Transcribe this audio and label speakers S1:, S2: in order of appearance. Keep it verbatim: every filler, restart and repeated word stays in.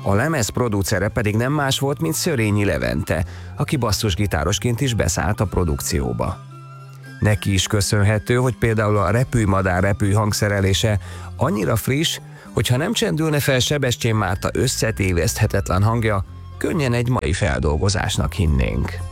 S1: A lemez producere pedig nem más volt, mint Szörényi Levente, aki basszusgitárosként is beszállt a produkcióba. Neki is köszönhető, hogy például a Repülj-madár repülj hangszerelése annyira friss, hogy ha nem csendülne fel Sebestyén Márta összetéveszthetetlen hangja, könnyen egy mai feldolgozásnak hinnénk.